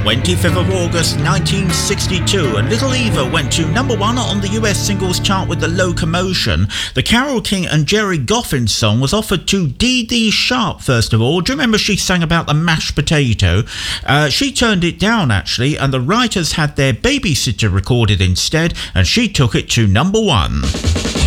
25th of August 1962, and Little Eva went to number 1 on the US singles chart with The Locomotion. The Carole King and Jerry Goffin song was offered to Dee Dee Sharp first of all. Do you remember she sang about the mashed potato? She turned it down actually, and the writers had their Babysitter recorded instead, and she took it to number 1.